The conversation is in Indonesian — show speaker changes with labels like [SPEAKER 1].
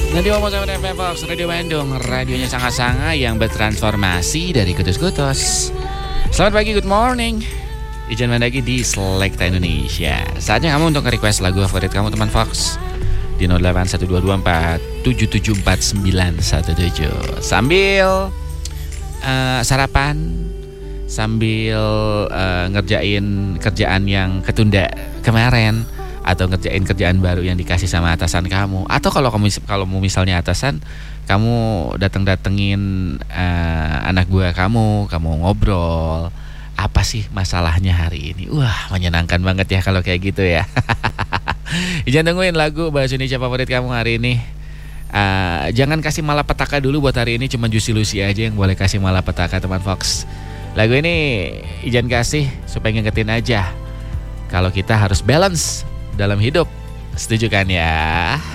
[SPEAKER 1] Nanti mau sama FM Fox Radio Bandung, radionya sangat-sangat yang bertransformasi dari kutus-kutus. Selamat pagi, good morning. Ijan Mandagi di Selekta Indonesia. Saatnya kamu untuk nge-request lagu favorit kamu teman Fox di 081224774917 sambil sarapan, sambil ngerjain kerjaan yang ketunda kemarin, atau ngerjain kerjaan baru yang dikasih sama atasan kamu, atau kalau misalnya atasan kamu datengin anak buah kamu ngobrol apa sih masalahnya hari ini. Wah, menyenangkan banget ya kalau kayak gitu ya. Jangan tungguin lagu bahasa Indonesia favorit kamu hari ini. Jangan kasih malapetaka dulu buat hari ini, cuma Juicy Lucy aja yang boleh kasih malapetaka teman Fox. Lagu ini Ijan kasih supaya ngingetin aja kalau kita harus balance dalam hidup. Setuju kan ya?